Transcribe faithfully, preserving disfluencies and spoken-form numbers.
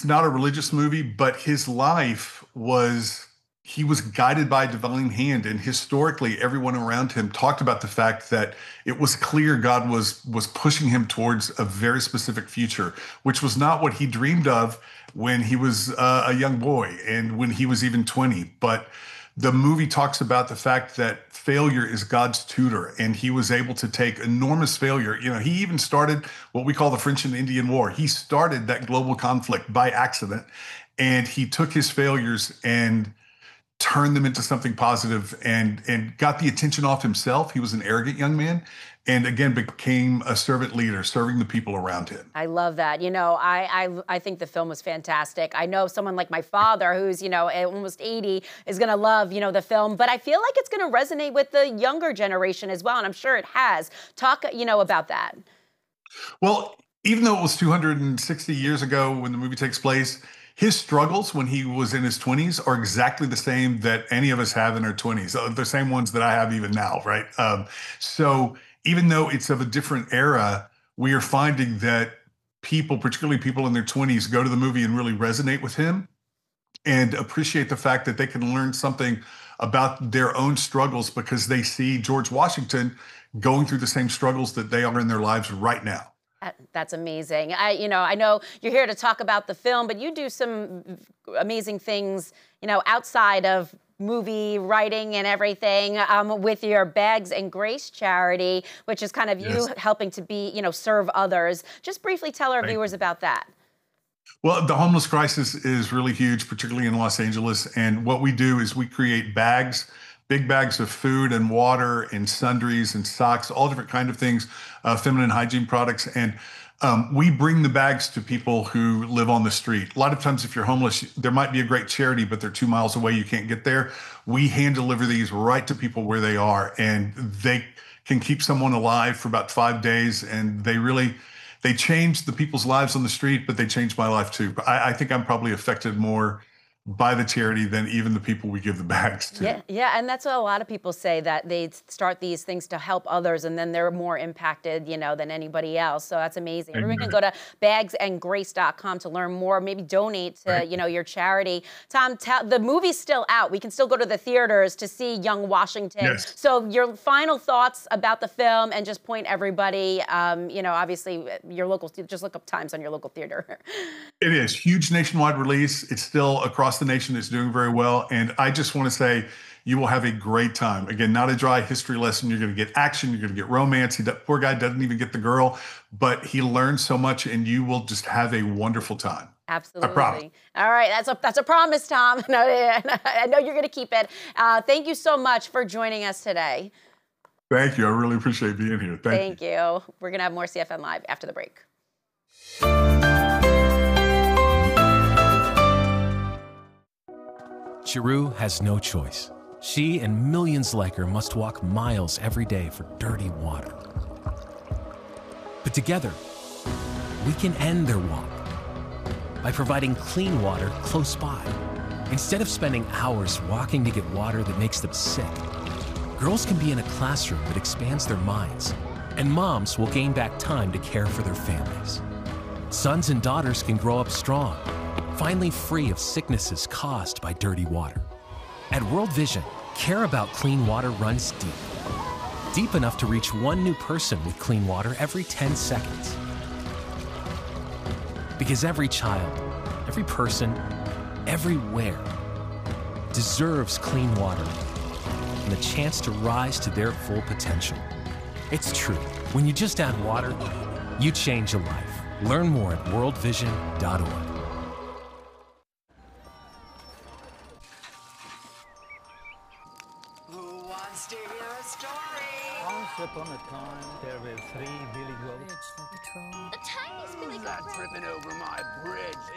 it's not a religious movie, but his life was, he was guided by a divine hand. And historically, everyone around him talked about the fact that it was clear God was, was pushing him towards a very specific future, which was not what he dreamed of when he was uh, a young boy and when he was even twenty. But the movie talks about the fact that failure is God's tutor, and he was able to take enormous failure. You know, he even started what we call the French and Indian War. He started that global conflict by accident, and he took his failures and turned them into something positive and, and got the attention off himself. He was an arrogant young man, and again, became a servant leader, serving the people around him. I love that. You know, I, I I think the film was fantastic. I know someone like my father, who's, you know, almost eighty, is going to love, you know, the film, but I feel like it's going to resonate with the younger generation as well, and I'm sure it has. Talk, you know, about that. Well, even though it was two hundred sixty years ago when the movie takes place, his struggles when he was in his twenties are exactly the same that any of us have in our twenties, the same ones that I have even now, right? Um, so even though it's of a different era, we are finding that people, particularly people in their twenties, go to the movie and really resonate with him and appreciate the fact that they can learn something about their own struggles because they see George Washington going through the same struggles that they are in their lives right now. That's amazing. I, you know, I know you're here to talk about the film, but you do some amazing things, you know, outside of movie writing and everything, um, with your Bags and Grace charity, which is kind of yes. you helping to be, you know, serve others. Just briefly tell our Thank viewers you. about that. Well, the homeless crisis is really huge, particularly in Los Angeles. And what we do is we create bags, big bags of food and water and sundries and socks, all different kind of things, uh, feminine hygiene products. And um, we bring the bags to people who live on the street. A lot of times if you're homeless, there might be a great charity, but they're two miles away, you can't get there. We hand deliver these right to people where they are, and they can keep someone alive for about five days. And they really, they change the people's lives on the street, but they changed my life too. I, I think I'm probably affected more by the charity than even the people we give the bags to. Yeah, yeah, and that's what a lot of people say, that they start these things to help others, and then they're more impacted, you know, than anybody else. So that's amazing. Everyone can go to bags and grace dot com to learn more. Maybe donate to, right. you know, your charity. Tom, tell, the movie's still out. We can still go to the theaters to see Young Washington. Yes. So your final thoughts about the film, and just point everybody, um, you know, obviously your local, just look up times on your local theater. It is huge nationwide release. It's still across the nation. It's doing very well. And I just want to say you will have a great time. Again, not a dry history lesson. You're going to get action. You're going to get romance. He, that poor guy doesn't even get the girl, but he learns so much, and you will just have a wonderful time. Absolutely. I promise. All right. That's a, that's a promise, Tom. No, I know you're going to keep it. Uh, thank you so much for joining us today. Thank you. I really appreciate being here. Thank, Thank you. you. We're going to have more C F N Live after the break. Chiru has no choice. She and millions like her must walk miles every day for dirty water. But together, we can end their walk by providing clean water close by. Instead of spending hours walking to get water that makes them sick, girls can be in a classroom that expands their minds, and moms will gain back time to care for their families. Sons and daughters can grow up strong, finally free of sicknesses caused by dirty water. At World Vision, care about clean water runs deep. Deep enough to reach one new person with clean water every ten seconds. Because every child, every person, everywhere deserves clean water and the chance to rise to their full potential. It's true. When you just add water, you change a life. Learn more at world vision dot org. Once upon a time, there were three Billy Goats. The tiniest Billy Goat. Tripping over my bridge.